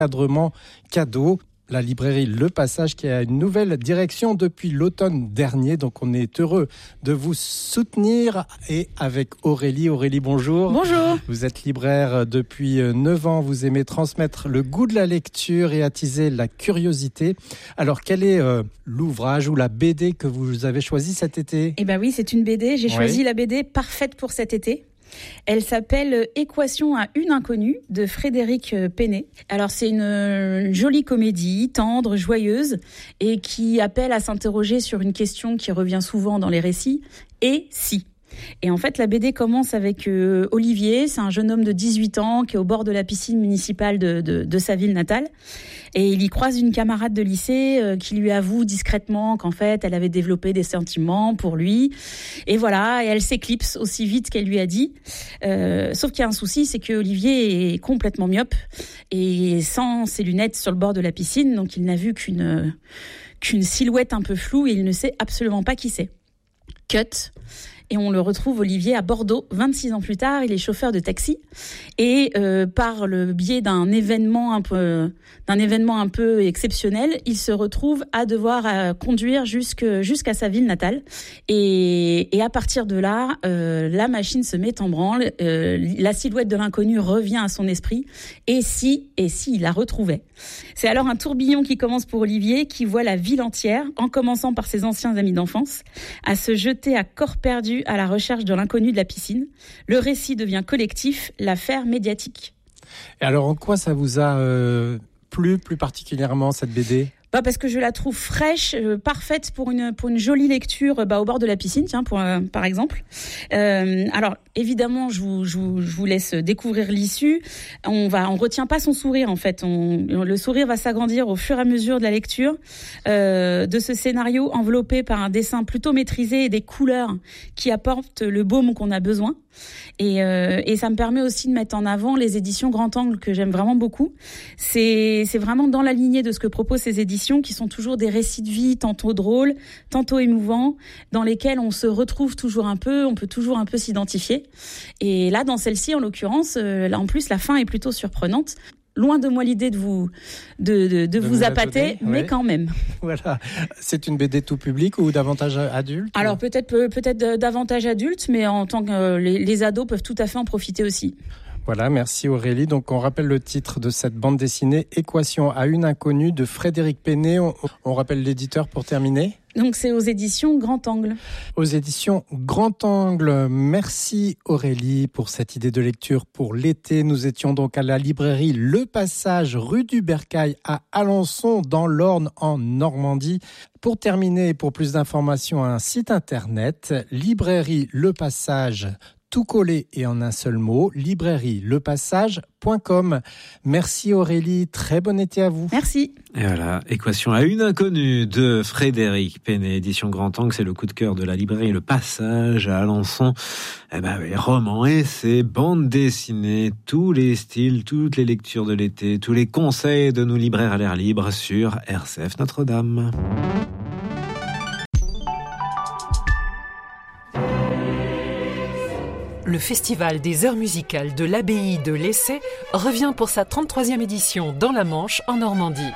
encadrement cadeau. La librairie Le Passage qui a une nouvelle direction depuis l'automne dernier. Donc on est heureux de vous soutenir. Et avec Aurélie. Aurélie, bonjour. Bonjour. Vous êtes libraire depuis 9 ans. Vous aimez transmettre le goût de la lecture et attiser la curiosité. Alors quel est l'ouvrage ou la BD que vous avez choisi cet été ? Eh bien oui, c'est une BD. J'ai choisi la BD parfaite pour cet été. Elle s'appelle Équation à une inconnue de Frédéric Pennet. Alors c'est une jolie comédie, tendre, joyeuse et qui appelle à s'interroger sur une question qui revient souvent dans les récits. Et si ? Et en fait, la BD commence avec Olivier, c'est un jeune homme de 18 ans qui est au bord de la piscine municipale de sa ville natale. Et il y croise une camarade de lycée qui lui avoue discrètement qu'en fait, elle avait développé des sentiments pour lui. Et voilà, et elle s'éclipse aussi vite qu'elle lui a dit. Sauf qu'il y a un souci, c'est que Olivier est complètement myope et sans ses lunettes sur le bord de la piscine, donc il n'a vu qu'une silhouette un peu floue et il ne sait absolument pas qui c'est. Cut. Et on le retrouve, Olivier, à Bordeaux, 26 ans plus tard. Il est chauffeur de taxi. Et par le biais d'un événement un peu exceptionnel, il se retrouve à devoir conduire jusqu'à sa ville natale. Et à partir de là, la machine se met en branle. La silhouette de l'inconnu revient à son esprit. Et si il la retrouvait ? C'est alors un tourbillon qui commence pour Olivier, qui voit la ville entière, en commençant par ses anciens amis d'enfance, à se jeter à corps perdu à la recherche de l'inconnu de la piscine. Le récit devient collectif, l'affaire médiatique. Et alors, en quoi ça vous a plu plus particulièrement, cette BD ? Parce que je la trouve fraîche, parfaite pour une jolie lecture au bord de la piscine, tiens, par exemple. Alors évidemment, je vous laisse découvrir l'issue. On retient pas son sourire en fait. Le sourire va s'agrandir au fur et à mesure de la lecture de ce scénario enveloppé par un dessin plutôt maîtrisé et des couleurs qui apportent le baume qu'on a besoin. Et ça me permet aussi de mettre en avant les éditions Grand Angle que j'aime vraiment beaucoup. C'est vraiment dans la lignée de ce que proposent ces éditions qui sont toujours des récits de vie, tantôt drôles, tantôt émouvants, dans lesquels on se retrouve toujours un peu, on peut toujours un peu s'identifier. Et là, dans celle-ci, en l'occurrence, là en plus, la fin est plutôt surprenante. Loin de moi l'idée de vous appâter, mais quand même. Voilà. C'est une BD tout public ou davantage adulte ? Alors peut-être davantage adulte, mais en tant que les ados peuvent tout à fait en profiter aussi. Voilà, merci Aurélie. Donc on rappelle le titre de cette bande dessinée, Équation à une inconnue de Frédéric Pennet. On rappelle l'éditeur pour terminer ? Donc c'est aux éditions Grand Angle. Aux éditions Grand Angle. Merci Aurélie pour cette idée de lecture pour l'été. Nous étions donc à la librairie Le Passage, rue du Bercail à Alençon, dans l'Orne, en Normandie. Pour terminer, et pour plus d'informations, un site internet, librairie Le Passage, tout collé et en un seul mot, librairielepassage.com. Merci Aurélie, très bon été à vous. Merci. Et voilà, Équation à une inconnue de Frédéric Pennet, édition Grand Angle, c'est le coup de cœur de la librairie Le Passage à Alençon. Romans, essais, bandes dessinées, tous les styles, toutes les lectures de l'été, tous les conseils de nos libraires à l'air libre sur RCF Notre-Dame. Le Festival des Heures musicales de l'Abbaye de Lessay revient pour sa 33e édition dans la Manche, en Normandie.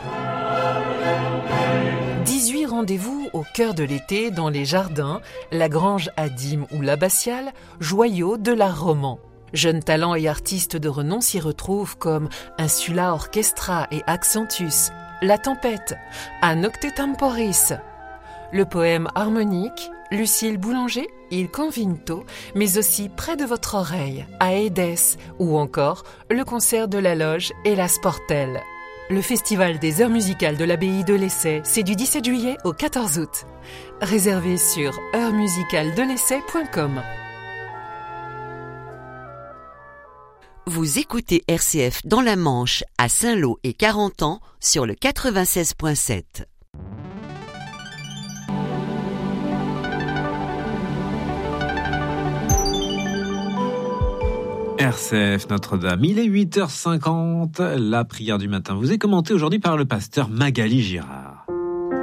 18 rendez-vous au cœur de l'été dans les jardins, la Grange à Dîmes ou l'Abbatiale, joyaux de l'art roman. Jeunes talents et artistes de renom s'y retrouvent comme Insula Orchestra et Accentus, La Tempête, A Nocte Temporis, le poème harmonique, Lucille Boulanger, Il Convinto, mais aussi Près de votre oreille, Aedes, ou encore le concert de la Loge et la Sportelle. Le Festival des Heures musicales de l'Abbaye de Lessay, c'est du 17 juillet au 14 août. Réservé sur heuresmusicalesdelessay.com. Vous écoutez RCF dans la Manche, à Saint-Lô et Carentan, sur le 96.7. RCF Notre-Dame, il est 8h50, la prière du matin vous est commentée aujourd'hui par le pasteur Magali Girard.